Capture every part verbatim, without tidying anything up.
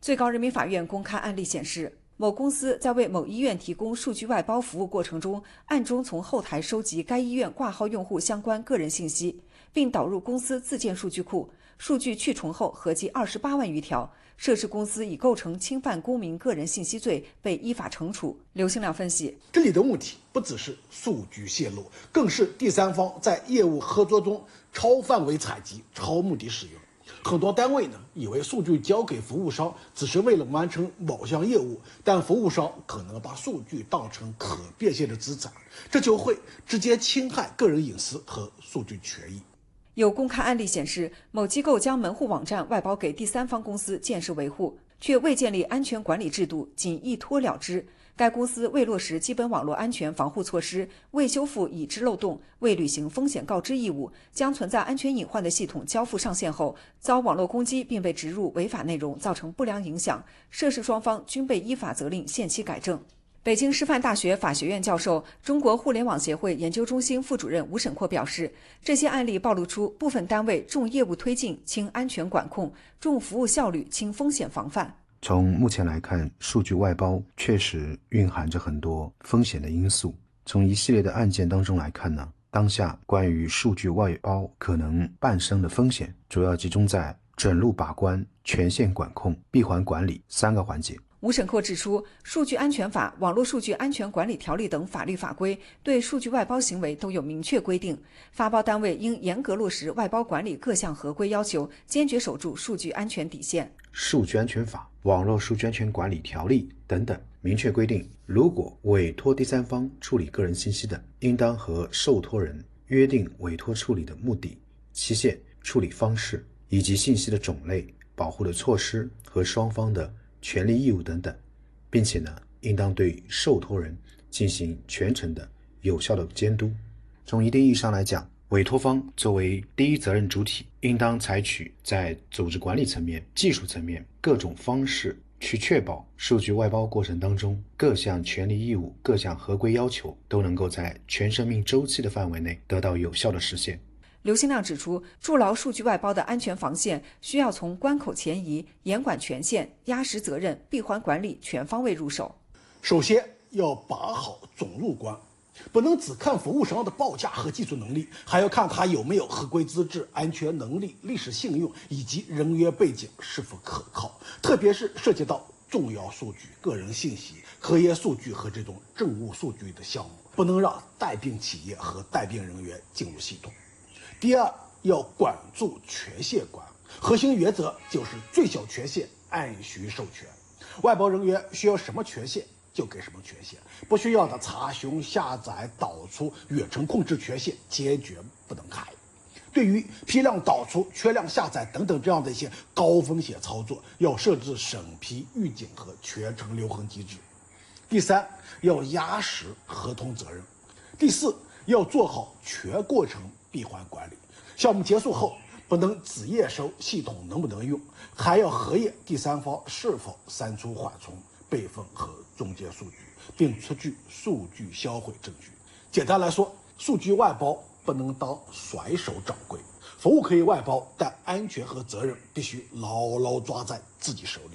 最高人民法院公开案例显示，某公司在为某医院提供数据外包服务过程中，暗中从后台收集该医院挂号用户相关个人信息，并导入公司自建数据库，数据去重后合计二十八万余条。涉事公司已构成侵犯公民个人信息罪，被依法惩处。刘兴亮分析， 这里的问题不只是数据泄露，更是第三方在业务合作中超范围采集、超目的使用。很多单位呢，以为数据交给服务商只是为了完成某项业务，但服务商可能把数据当成可变现的资产，这就会直接侵害个人隐私和数据权益。 有公开案例显示，某机构将门户网站外包给第三方公司建设维护，却未建立安全管理制度，仅一拖了之。该公司未落实基本网络安全防护措施，未修复已知漏洞，未履行风险告知义务，将存在安全隐患的系统交付上线后，遭网络攻击并被植入违法内容，造成不良影响。涉事双方均被依法责令限期改正。北京师范大学法学院教授、中国互联网协会研究中心副主任吴沈阔表示，这些案例暴露出部分单位重业务推进、轻安全管控，重服务效率、轻风险防范。 从目前来看，数据外包确实蕴含着很多风险的因素。从一系列的案件当中来看呢，当下关于数据外包可能伴生的风险，主要集中在准入把关、权限管控、闭环管理三个环节。 吴沈阔指出，数据安全法、网络数据安全管理条例等法律法规对数据外包行为都有明确规定，发包单位应严格落实外包管理各项合规要求，坚决守住数据安全底线。 数据安全法、网络数据安全管理条例等等明确规定，如果委托第三方处理个人信息的，应当和受托人约定委托处理的目的、期限、处理方式以及信息的种类、保护的措施和双方的权利义务等等，并且呢，应当对受托人进行全程的有效的监督。从一定意义上来讲，委托方作为第一责任主体，应当采取在组织管理层面、技术层面各种方式，去确保数据外包过程当中各项权利义务、各项合规要求都能够在全生命周期的范围内得到有效的实现。 刘兴亮指出，筑牢数据外包的安全防线，需要从关口前移、严管权限、压实责任、闭环管理全方位入手。 首先要把好总入关，不能只看服务商的报价和技术能力，还要看他有没有合规资质、安全能力、历史信用以及人员背景是否可靠，特别是涉及到重要数据、个人信息、核验数据和这种政务数据的项目，不能让带病企业和带病人员进入系统。第二，要管住权限关，核心原则就是最小权限按需授权，外包人员需要什么权限就给什么权限，不需要的查询、下载、导出、远程控制权限坚决不能开。对于批量导出、缺量下载等等这样的一些高风险操作，要设置审批、预警和全程留痕机制。第三，要压实合同责任。第四，要做好全过程闭环管理，项目结束后不能只验收系统能不能用，还要核验第三方是否删除缓冲、备份和中间数据，并出具数据销毁证据。简单来说，数据外包不能当甩手掌柜，服务可以外包，但安全和责任必须牢牢抓在自己手里。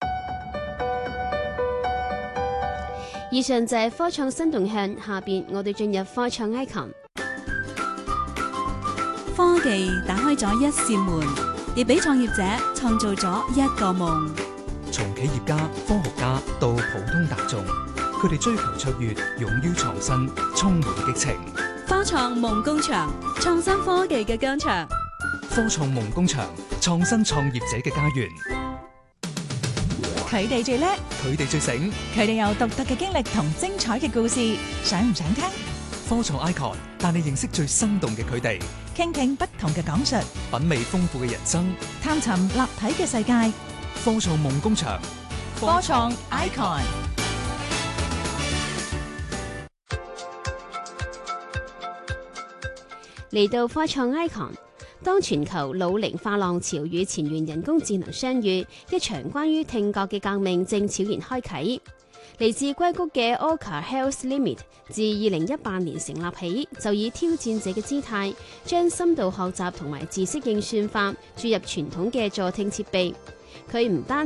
以上就係科創新動向，下邊我哋進入科創 icon。 科技打開咗一扇門，亦俾創業者創造咗一個夢。 從企業家、科學家到普通大眾，佢哋追求卓越，勇於創新，充滿激情。 科創夢工場，創新科技嘅疆場。 科創夢工場，創新創業者嘅家園。 佢哋最叻， 佢哋最醒， 佢哋有獨特嘅經歷同精彩嘅故事，想唔想聽？ 科創 icon 帶你認識最生動嘅佢哋， 傾聽不同嘅講述， 品味豐富嘅人生， 探尋立體嘅世界。 科創夢工場， 科創 icon。 嚟到科創 icon。當全球老齡化浪潮與前沿人工智能相遇，一場關於聽覺嘅革命正悄然開啟。嚟自硅谷嘅 Oka Health Limit 自二零一八年成立起，就以挑戰者嘅姿態，將深度學習同埋知識應算法注入傳統嘅助聽設備。佢唔單